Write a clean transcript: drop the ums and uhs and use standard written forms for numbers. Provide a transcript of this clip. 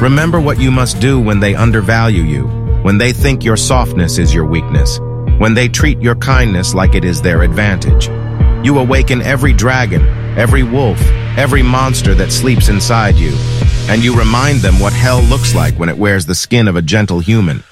Remember what you must do when they undervalue you, when they think your softness is your weakness, when they treat your kindness like it is their advantage. You awaken every dragon, every wolf, every monster that sleeps inside you, and you remind them what hell looks like when it wears the skin of a gentle human.